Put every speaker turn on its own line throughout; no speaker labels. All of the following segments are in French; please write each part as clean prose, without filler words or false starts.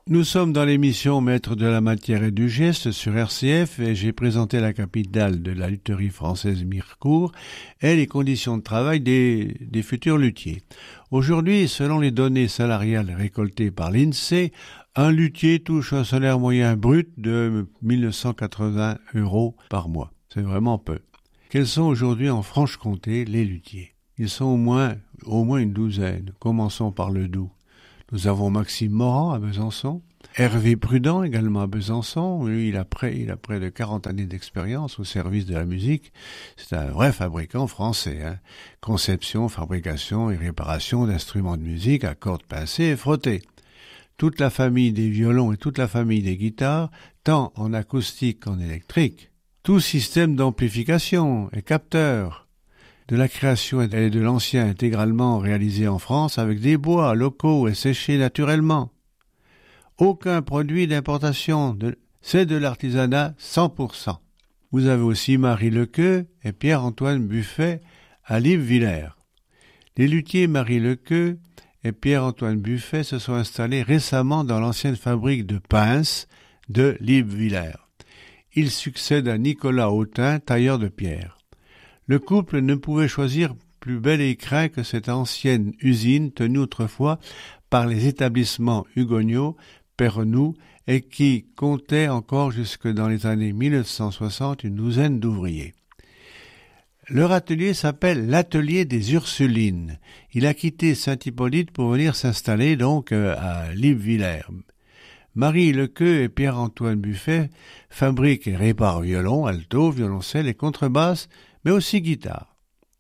Nous sommes dans l'émission Maître de la matière et du geste sur RCF et j'ai présenté la capitale de la lutherie française Mirecourt et les conditions de travail des futurs luthiers. Aujourd'hui, selon les données salariales récoltées par l'INSEE, un luthier touche un salaire moyen brut de 1 980 € par mois. C'est vraiment peu. Quels sont aujourd'hui en Franche-Comté les luthiers? Ils sont au moins une douzaine. Commençons par le Doubs. Nous avons Maxime Morand à Besançon, Hervé Prudent également à Besançon. Lui, il a près de 40 années d'expérience au service de la musique. C'est un vrai fabricant français. Conception, fabrication et réparation d'instruments de musique à cordes pincées et frottées. Toute la famille des violons et toute la famille des guitares, tant en acoustique qu'en électrique. Tout système d'amplification et capteur. De la création et de l'ancien intégralement réalisé en France avec des bois locaux et séchés naturellement. Aucun produit d'importation, c'est de l'artisanat 100%. Vous avez aussi Marie Lequeux et Pierre-Antoine Buffet à Librevillers. Les luthiers Marie Lequeux et Pierre-Antoine Buffet se sont installés récemment dans l'ancienne fabrique de pinces de Librevillers. Ils succèdent à Nicolas Autin, tailleur de pierre. Le couple ne pouvait choisir plus bel écrin que cette ancienne usine tenue autrefois par les établissements Hugoniot, Perrenoud et qui comptait encore jusque dans les années 1960 une douzaine d'ouvriers. Leur atelier s'appelle l'Atelier des Ursulines. Il a quitté Saint-Hippolyte pour venir s'installer donc à Librevillers. Marie Lequeux et Pierre-Antoine Buffet fabriquent et réparent violons, alto, violoncelle et contrebasse, mais aussi guitare.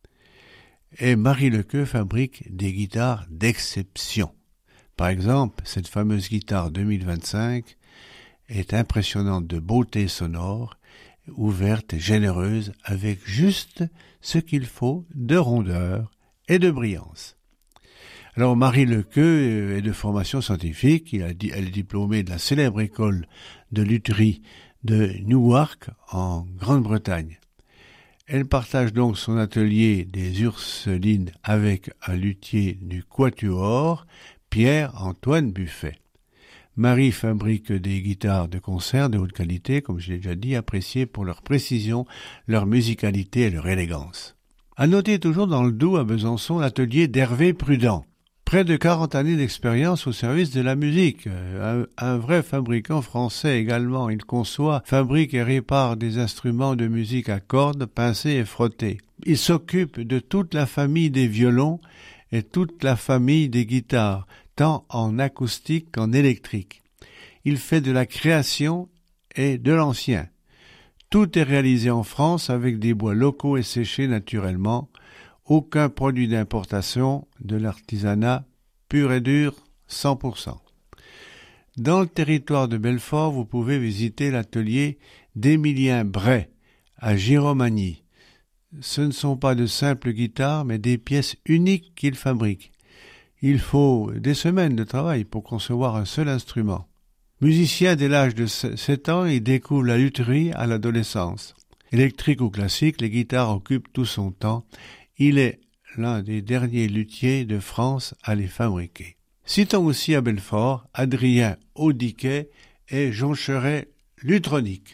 Et Marie Lequeux fabrique des guitares d'exception. Par exemple, cette fameuse guitare 2025 est impressionnante de beauté sonore, ouverte et généreuse, avec juste ce qu'il faut de rondeur et de brillance. Alors Marie Lequeux est de formation scientifique, elle est diplômée de la célèbre école de lutherie de Newark en Grande-Bretagne. Elle partage donc son atelier des Ursulines avec un luthier du Quatuor, Pierre-Antoine Buffet. Marie fabrique des guitares de concert de haute qualité, comme je l'ai déjà dit, appréciées pour leur précision, leur musicalité et leur élégance. À noter toujours dans le Doubs à Besançon l'atelier d'Hervé Prudent. Près de 40 années d'expérience au service de la musique. Un vrai fabricant français également. Il conçoit, fabrique et répare des instruments de musique à cordes, pincées et frottées. Il s'occupe de toute la famille des violons et toute la famille des guitares, tant en acoustique qu'en électrique. Il fait de la création et de l'ancien. Tout est réalisé en France avec des bois locaux et séchés naturellement. Aucun produit d'importation, de l'artisanat pur et dur, 100%. Dans le territoire de Belfort, vous pouvez visiter l'atelier d'Émilien Bray à Giromagny. Ce ne sont pas de simples guitares, mais des pièces uniques qu'il fabrique. Il faut des semaines de travail pour concevoir un seul instrument. Musicien dès l'âge de 7 ans, il découvre la lutherie à l'adolescence. Électrique ou classique, les guitares occupent tout son temps. Il est l'un des derniers luthiers de France à les fabriquer. Citons aussi à Belfort Adrien Audiquet et Joncheret Lutronique.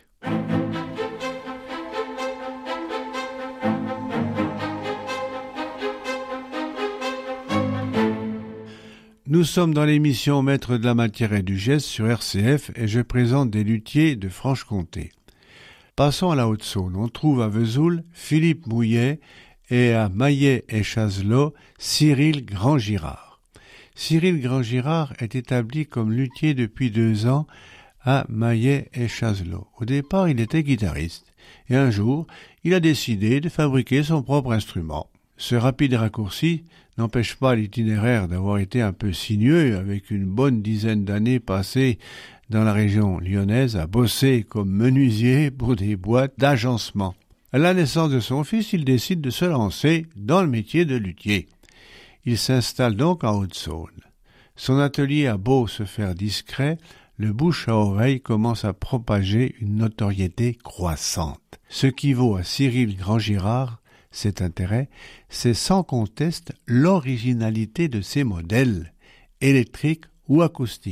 Nous sommes dans l'émission Maître de la matière et du geste sur RCF et je présente des luthiers de Franche-Comté. Passons à la Haute-Saône. On trouve à Vesoul Philippe Mouillet et à Maillet et Chazelot, Cyril Grand-Girard. Cyril Grand-Girard est établi comme luthier depuis 2 ans à Maillet et Chazelot. Au départ, il était guitariste et un jour, il a décidé de fabriquer son propre instrument. Ce rapide raccourci n'empêche pas l'itinéraire d'avoir été un peu sinueux avec une bonne dizaine d'années passées dans la région lyonnaise à bosser comme menuisier pour des boîtes d'agencement. À la naissance de son fils, il décide de se lancer dans le métier de luthier. Il s'installe donc en Haute-Saône. Son atelier a beau se faire discret, le bouche à oreille commence à propager une notoriété croissante. Ce qui vaut à Cyril Grand-Girard cet intérêt, c'est sans conteste l'originalité de ses modèles, électriques ou acoustiques.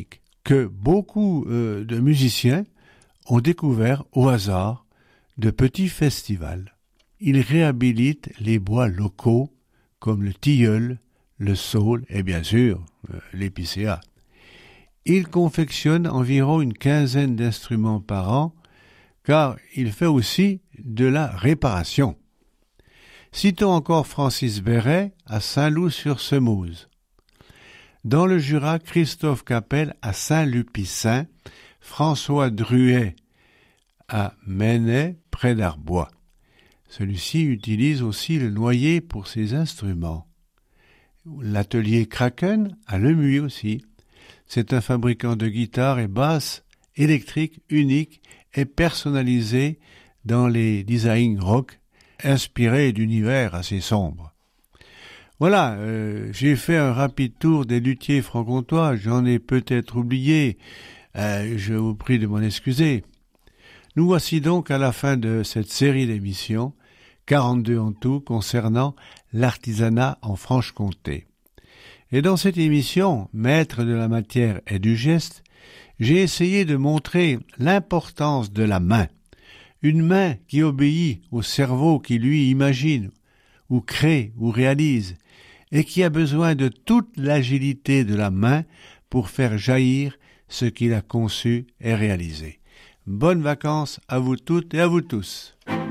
que beaucoup de musiciens ont découvert au hasard de petits festivals. Ils réhabilitent les bois locaux comme le tilleul, le saule et bien sûr l'épicéa. Il confectionne environ une quinzaine d'instruments par an, car il fait aussi de la réparation. Citons encore Francis Béret à Saint-Loup-sur-Semouse. Dans le Jura, Christophe Capel à Saint-Lupicin, François Druet à Menay, près d'Arbois. Celui-ci utilise aussi le noyer pour ses instruments. L'atelier Kraken à Lemuy aussi. C'est un fabricant de guitares et basses électriques uniques et personnalisées dans les designs rock, inspirés d'univers assez sombres. Voilà, j'ai fait un rapide tour des luthiers franc-comtois, j'en ai peut-être oublié, je vous prie de m'en excuser. Nous voici donc à la fin de cette série d'émissions, 42 en tout, concernant l'artisanat en Franche-Comté. Et dans cette émission, Maître de la matière et du geste, j'ai essayé de montrer l'importance de la main. Une main qui obéit au cerveau qui lui imagine, ou crée, ou réalise, et qui a besoin de toute l'agilité de la main pour faire jaillir ce qu'il a conçu et réalisé. Bonnes vacances à vous toutes et à vous tous.